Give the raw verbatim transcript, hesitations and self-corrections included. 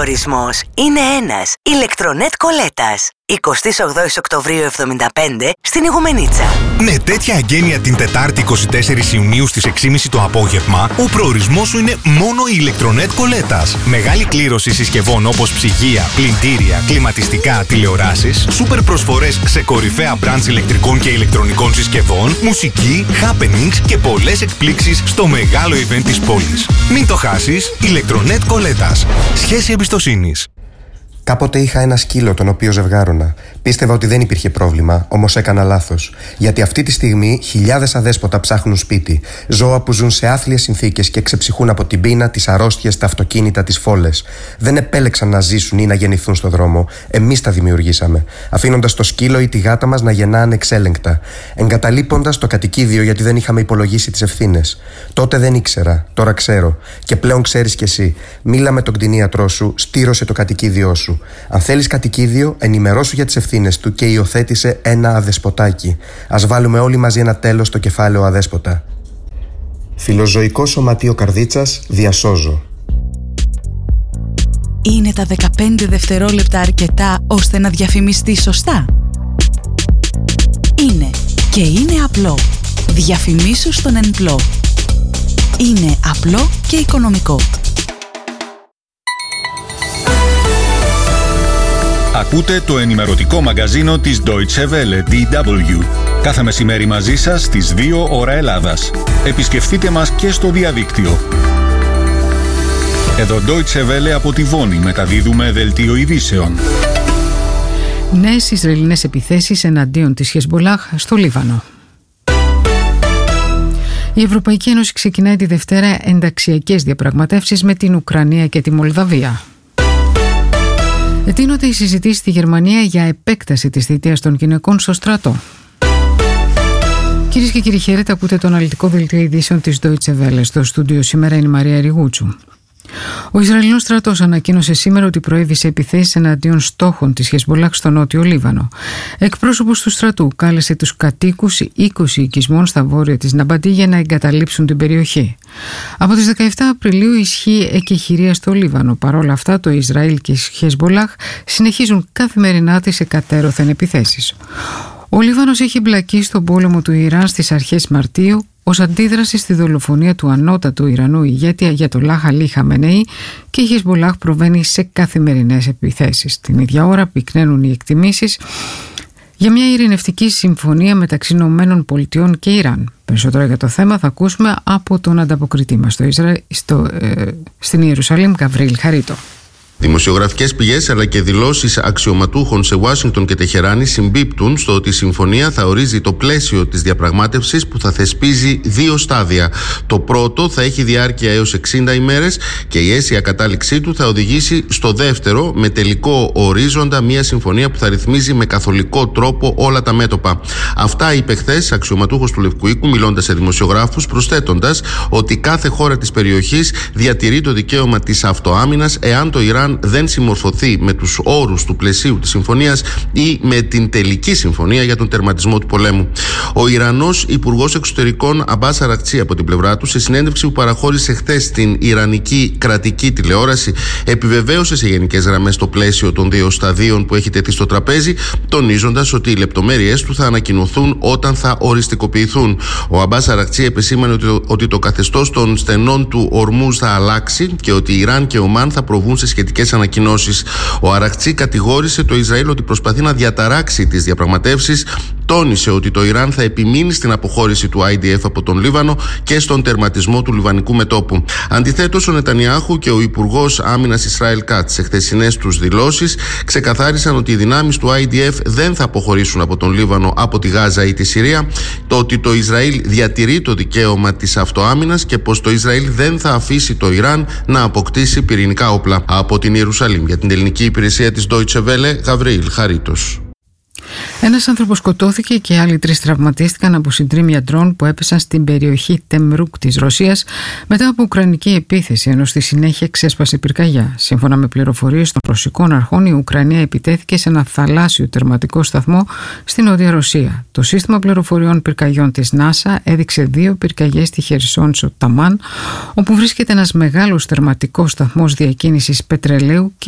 προορισμός είναι ένας. Ηλεκτρονέτ Κολέτας. εικοστή όγδοη Οκτωβρίου εβδομήντα πέντε στην Ιγουμενίτσα. Με τέτοια εγγένεια την Τετάρτη είκοσι τέσσερις Ιουνίου στις έξι και μισή το απόγευμα, ο προορισμός σου είναι μόνο η Ηλεκτρονέτ Κολέτας. Μεγάλη κλήρωση συσκευών όπως ψυγεία, πλυντήρια, κλιματιστικά, τηλεοράσεις, σούπερ προσφορές σε κορυφαία μπραντς ηλεκτρικών και ηλεκτρονικών συσκευών, μουσική, happenings και πολλές εκπλήξεις στο μεγάλο event της πόλης. Μην το χάσεις, Ηλεκτρονέτ Κολέτας. Σχέση εμπιστοσύνης. Κάποτε είχα ένα σκύλο τον οποίο ζευγάρωνα. Πίστευα ότι δεν υπήρχε πρόβλημα, όμως έκανα λάθος. Γιατί αυτή τη στιγμή χιλιάδες αδέσποτα ψάχνουν σπίτι. Ζώα που ζουν σε άθλιες συνθήκες και ξεψυχούν από την πείνα, τις αρρώστιες, τα αυτοκίνητα, τις φόλες. Δεν επέλεξαν να ζήσουν ή να γεννηθούν στον δρόμο. Εμείς τα δημιουργήσαμε. Αφήνοντας το σκύλο ή τη γάτα μας να γεννά ανεξέλεγκτα. Εγκαταλείποντας το κατοικίδιο γιατί δεν είχαμε υπολογίσει τις ευθύνες. Τότε δεν ήξερα, τώρα ξέρω. Και πλέον ξέρεις κι εσύ. Μίλα με τον κτηνίατρό σου, στήρωσε το κατοικίδιό σου. Αν θέλεις κατοικίδιο, ενημερώσου για τις ευθύνες του και υιοθέτησε ένα αδεσποτάκι. Ας βάλουμε όλοι μαζί ένα τέλος στο κεφάλαιο αδέσποτα. Φιλοζωικό Σωματείο Καρδίτσας, διασώζω. Είναι τα δεκαπέντε δευτερόλεπτα αρκετά ώστε να διαφημιστεί σωστά? Είναι και είναι απλό. Διαφημίσου στον Ενπλό. Είναι απλό και οικονομικό. Ακούτε το ενημερωτικό μαγκαζίνο της Deutsche Welle ντι ντάμπλιου. Κάθε μεσημέρι μαζί σας στις δύο ώρα Ελλάδας. Επισκεφτείτε μας και στο διαδίκτυο. Εδώ Deutsche Welle από τη Βόνη μεταδίδουμε δελτίο ειδήσεων. Νέες Ισραηλινές επιθέσεις εναντίον της Χεσμπολάχ στο Λίβανο. Η Ευρωπαϊκή Ένωση ξεκινάει τη Δευτέρα ενταξιακές διαπραγματεύσεις με την Ουκρανία και τη Μολδαβία. Ετείνονται οι συζητήσεις στη Γερμανία για επέκταση της θητείας των γυναικών στο στρατό. Κυρίες και κύριοι, χαίρετε, ακούτε το αναλυτικό δελτίο ειδήσεων της Deutsche Welle. Στο στούντιο σήμερα είναι η Μαρία Ριγούτσου. Ο Ισραηλινός στρατός ανακοίνωσε σήμερα ότι προέβη σε επιθέσεις εναντίον στόχων της Χεσμπολάχ στο νότιο Λίβανο. Εκπρόσωπος του στρατού κάλεσε τους κατοίκους είκοσι οικισμών στα βόρεια της Ναμπαντή για να εγκαταλείψουν την περιοχή. Από τις δεκαεπτά Απριλίου ισχύει εκεχηρία στο Λίβανο. Παρ' όλα αυτά, το Ισραήλ και η Χεσμπολάχ συνεχίζουν καθημερινά τις εκατέρωθεν επιθέσεις. Ο Λίβανος έχει εμπλακεί στον πόλεμο του Ιράν στις αρχές Μαρτίου ως αντίδραση στη δολοφονία του ανώτατου Ιρανού ηγέτη Αγιατολάχ Αλί Χαμενεή, και η Χεσμπολάχ προβαίνει σε καθημερινές επιθέσεις. Την ίδια ώρα πυκναίνουν οι εκτιμήσεις για μια ειρηνευτική συμφωνία μεταξύ Ηνωμένων Πολιτειών και Ιράν. Περισσότερα για το θέμα θα ακούσουμε από τον ανταποκριτή μας στο Ισρα... στο, ε, στην Ιερουσαλήμ, Γαβρίλ Χαρίτο. Δημοσιογραφικές πηγές αλλά και δηλώσεις αξιωματούχων σε Ουάσιγκτον και Τεχεράνη συμπίπτουν στο ότι η συμφωνία θα ορίζει το πλαίσιο της διαπραγμάτευσης που θα θεσπίζει δύο στάδια. Το πρώτο θα έχει διάρκεια έως εξήντα ημέρες και η αίσια κατάληξή του θα οδηγήσει στο δεύτερο, με τελικό ορίζοντα μια συμφωνία που θα ρυθμίζει με καθολικό τρόπο όλα τα μέτωπα. Αυτά είπε χθες αξιωματούχος του Λευκού Οίκου, μιλώντας σε δημοσιογράφους, προσθέτοντας ότι κάθε χώρα της περιοχής διατηρεί το δικαίωμα της αυτοάμυνας εάν το Ιράν δεν συμμορφωθεί με τους όρους του πλαισίου της συμφωνίας ή με την τελική συμφωνία για τον τερματισμό του πολέμου. Ο Ιρανός Υπουργός Εξωτερικών Αμπάς Αρακτσί από την πλευρά του, σε συνέντευξη που παραχώρησε χθες στην Ιρανική κρατική τηλεόραση, επιβεβαίωσε σε γενικές γραμμές το πλαίσιο των δύο σταδίων που έχει τεθεί στο τραπέζι, τονίζοντας ότι οι λεπτομέρειες του θα ανακοινωθούν όταν θα οριστικοποιηθούν. Ο Αμπάς Αρακτσί επεσήμανε ότι, ότι το καθεστώς των στενών του Ορμούζ θα αλλάξει και ότι Ιράν και Ομάν θα προβούν σε σχετικές ανακοινώσεις. Ο Αρακτσί κατηγόρησε το Ισραήλ ότι προσπαθεί να διαταράξει τις διαπραγματεύσεις. Τόνισε ότι το Ιράν θα επιμείνει στην αποχώρηση του άι ντι εφ από τον Λίβανο και στον τερματισμό του λιβανικού μετώπου. Αντιθέτως, ο Νετανιάχου και ο Υπουργός Άμυνας Ισραήλ Κάτς, σε χθεσινές τους δηλώσεις, ξεκαθάρισαν ότι οι δυνάμεις του άι ντι εφ δεν θα αποχωρήσουν από τον Λίβανο, από τη Γάζα ή τη Συρία, το ότι το Ισραήλ διατηρεί το δικαίωμα της αυτοάμυνας και πως το Ισραήλ δεν θα αφήσει το Ιράν να αποκτήσει πυρηνικά όπλα. Από την Ιερουσαλήμ, για την ελληνική υπηρεσία της Deutsche Welle, Γαβρίλ Χαρίτος. Ένας άνθρωπος σκοτώθηκε και άλλοι τρεις τραυματίστηκαν από συντρίμμια ντρόν που έπεσαν στην περιοχή Τεμρούκ της Ρωσίας μετά από ουκρανική επίθεση, ενώ στη συνέχεια ξέσπασε πυρκαγιά. Σύμφωνα με πληροφορίες των ρωσικών αρχών, η Ουκρανία επιτέθηκε σε ένα θαλάσσιο τερματικό σταθμό στην Νότια Ρωσία. Το σύστημα πληροφοριών πυρκαγιών της ΝΑΣΑ έδειξε δύο πυρκαγιές στη Χερσόνησο Ταμάν, όπου βρίσκεται ένας μεγάλος τερματικός σταθμός διακίνησης πετρελαίου και